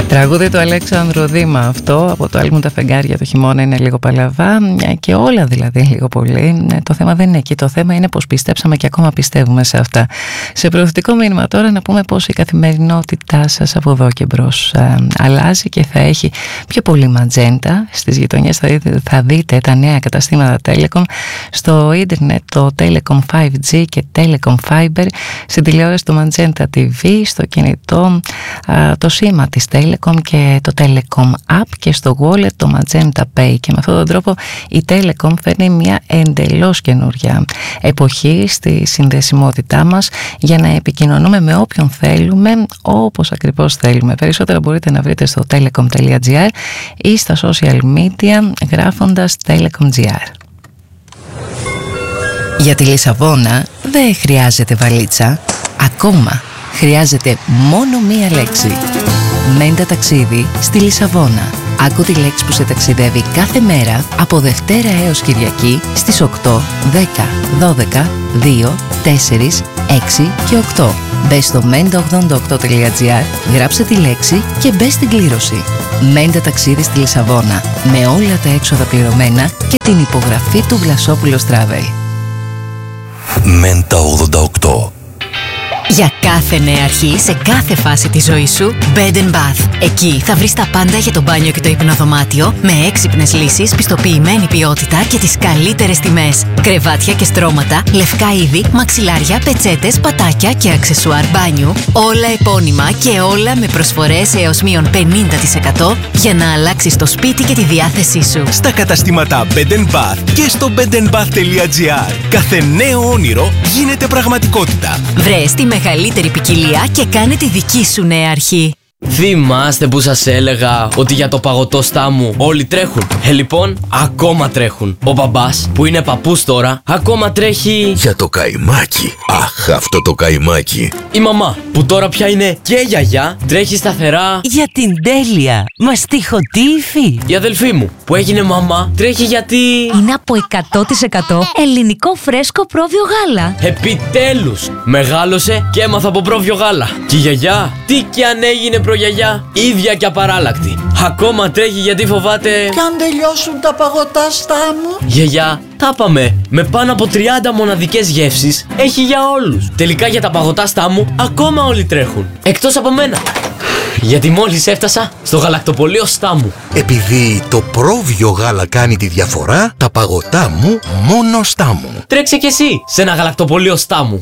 Τραγούδι του Αλέξανδρου Δήμα αυτό, από το άλμπουμ Τα Φεγγάρια το χειμώνα είναι λίγο παλαβά και όλα δηλαδή λίγο πολύ. Το θέμα δεν είναι εκεί, το θέμα είναι πως πιστέψαμε και ακόμα πιστεύουμε σε αυτά. Σε προωθητικό μήνυμα τώρα να πούμε πως η καθημερινότητά σας από εδώ και μπρος αλλάζει και θα έχει πιο πολύ ματζέντα. Στις γειτονιές θα δείτε τα νέα καταστήματα Telecom, στο ίντερνετ το Telecom 5G και Telecom Fiber, στην τηλεόραση το Magenta TV, στο κινητό το σήμα της Telecom και το Telecom App και στο wallet το Magenta Pay. Και με αυτόν τον τρόπο η Telecom φέρνει μια εντελώς καινούρια εποχή στη συνδεσιμότητά μας για να επικοινωνούμε με όποιον θέλουμε, όπως ακριβώς θέλουμε. Περισσότερα μπορείτε να βρείτε στο telecom.gr ή στα social media γράφοντας telecom.gr. Για τη Λισαβόνα δεν χρειάζεται βαλίτσα, ακόμα χρειάζεται μόνο μία λέξη. Μέντα ταξίδι στη Λισαβόνα. Άκου τη λέξη που σε ταξιδεύει κάθε μέρα από Δευτέρα έως Κυριακή στις 8, 10, 12, 2, 4, 6 και 8. Μπες στο menda88.gr, γράψε τη λέξη και μπες στην κλήρωση. Μέντα ταξίδι στη Λισαβόνα, με όλα τα έξοδα πληρωμένα και την υπογραφή του Βλασόπουλος Travel. Μέντα 88. Για κάθε νέα αρχή, σε κάθε φάση της ζωής σου, Bed & Bath. Εκεί θα βρεις τα πάντα για το μπάνιο και το υπνοδωμάτιο, με έξυπνες λύσεις, πιστοποιημένη ποιότητα και τις καλύτερες τιμές. Κρεβάτια και στρώματα, λευκά είδη, μαξιλάρια, πετσέτες, πατάκια και αξεσουάρ μπάνιου. Όλα επώνυμα και όλα με προσφορές έως μείον 50% για να αλλάξεις το σπίτι και τη διάθεσή σου. Στα καταστήματα Bed & Bath και στο bedandbath.gr. Κάθε νέο όνειρο γίνεται πραγματικότητα. Βρες τη μεγαλύτερη ποικιλία και κάνε τη δική σου νέα αρχή. Θυμάστε που σας έλεγα ότι για το παγωτό στάμου όλοι τρέχουν? Λοιπόν, ακόμα τρέχουν. Ο μπαμπάς, που είναι παππούς τώρα, ακόμα τρέχει για το καϊμάκι. Αχ, αυτό το καϊμάκι. Η μαμά, που τώρα πια είναι και γιαγιά, τρέχει σταθερά για την τέλεια μαστιχοτύφη. Η αδελφή μου, που έγινε μαμά, τρέχει γιατί είναι από 100% ελληνικό φρέσκο πρόβιο γάλα. Επιτέλους, μεγάλωσε και έμαθα από πρόβιο γάλα. Και η γιαγιά, τι κι αν έγινε προγιαγιά, ίδια και απαράλλακτη. Ακόμα τρέχει γιατί φοβάται κι αν τελειώσουν τα παγωτά στάμου. Γιαγιά, τα είπαμε, με πάνω από 30 μοναδικές γεύσεις έχει για όλους. Τελικά για τα παγωτά στάμου ακόμα όλοι τρέχουν, εκτός από μένα. Γιατί μόλις έφτασα στο γαλακτοπωλείο Στάμου. Επειδή το πρόβιο γάλα κάνει τη διαφορά, τα παγωτά μου μόνο Στάμου. Τρέξε κι εσύ σε ένα γαλακτοπωλείο Στάμου.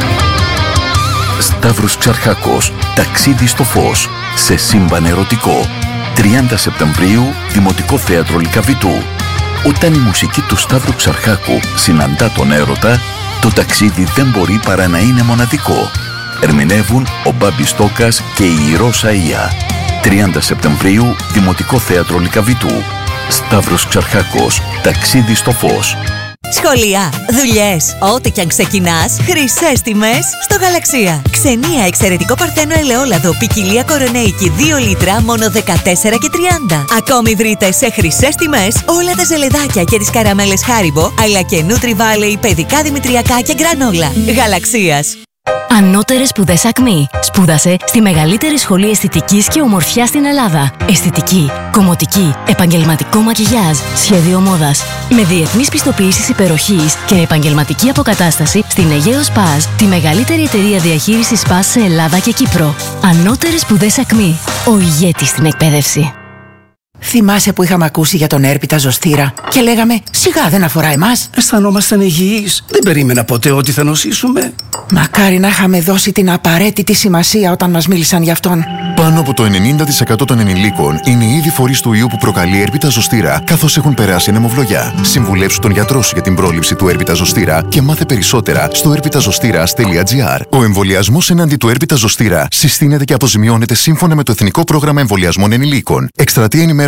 Σταύρος Ξαρχάκος, ταξίδι στο φως, σε σύμπαν ερωτικό. 30 Σεπτεμβρίου, Δημοτικό Θέατρο Λυκαβητού. Όταν η μουσική του Σταύρου Ξαρχάκου συναντά τον έρωτα, το ταξίδι δεν μπορεί παρά να είναι μοναδικό. Ερμηνεύουν ο Μπάμπης Τόκας και η Ρώσα Ία. 30 Σεπτεμβρίου, Δημοτικό Θέατρο Λυκαβητού. Σταύρος Ξαρχάκος, ταξίδι στο φως. Σχολεία, δουλειές, ό,τι κι αν ξεκινάς, χρυσές τιμές στο Γαλαξία. Ξενία εξαιρετικό παρθένο ελαιόλαδο, ποικιλία κορονέικη 2 λίτρα, μόνο 14,30. Ακόμη βρείτε σε χρυσές τιμές όλα τα ζελεδάκια και τις καραμέλες Χάριμπο, αλλά και Nutri Valley, παιδικά δημητριακά και γκρανόλα. Γαλαξίας. Ανώτερες σπουδές Ακμή. Σπούδασε στη μεγαλύτερη σχολή αισθητικής και ομορφιάς στην Ελλάδα. Αισθητική, κομμωτική, επαγγελματικό μακιγιάζ, σχέδιο μόδας. Με διεθνείς πιστοποιήσεις υπεροχής και επαγγελματική αποκατάσταση στην Αιγαίο Σπάζ, τη μεγαλύτερη εταιρεία διαχείρισης Σπάζ σε Ελλάδα και Κύπρο. Ανώτερες σπουδές Ακμή. Ο ηγέτης στην εκπαίδευση. Θυμάσαι που είχαμε ακούσει για τον έρπιτα ζωστήρα και λέγαμε σιγά δεν αφορά εμάς? Αισθανόμασταν υγιείς. Δεν περίμενα ποτέ ότι θα νοσήσουμε. Μακάρι να είχαμε δώσει την απαραίτητη σημασία όταν μας μίλησαν γι' αυτόν. Πάνω από το 90% των ενηλίκων είναι ήδη φορείς του ιού που προκαλεί έρπιτα ζωστήρα, καθώς έχουν περάσει αιμοβλογιά. Συμβουλέψου τον γιατρό σου για την πρόληψη του έρπιτα ζωστήρα και μάθε περισσότερα στο erpitazostira.gr. Ο εμβολιασμός εναντί του έρπιτα ζωστήρα συστήνεται και αποζημιώνεται σύμφωνα με το Εθνικό Πρόγραμμα Εμβολιασμών Ενηλίκων. Εκστρατεία ενημέρωση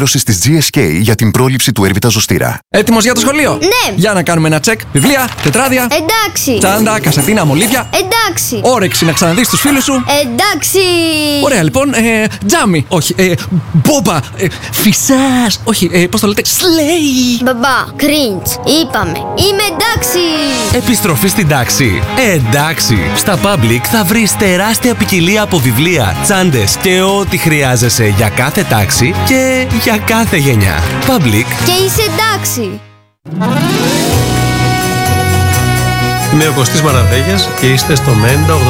ενημέρωσης της GSK για την πρόληψη του έρβιτα ζωστήρα. Έτοιμος για το σχολείο? Ναι! Για να κάνουμε ένα τσεκ. Βιβλία, τετράδια. Εντάξει! Τσάντα, κασετίνα, μολύβια. Εντάξει! Όρεξη να ξαναδείς τους φίλους σου. Εντάξει! Ωραία, λοιπόν. Τζάμι. Όχι. Μπόμπα. Φυσάς. Όχι. Πώς το λέτε? Σλέι. Μπαμπά, cringe. Είπαμε. Είμαι εντάξει! Επιστροφή στην τάξη. Εντάξει. Στα Public θα βρεις τεράστια ποικιλία από βιβλία, τσάντες και ό,τι χρειάζεσαι για κάθε τάξη και για κάθε γενιά. Public. Και είσαι εντάξει! Είμαι ο Κωστής Μαραδέγιας και είστε στο Μέντα 88,9.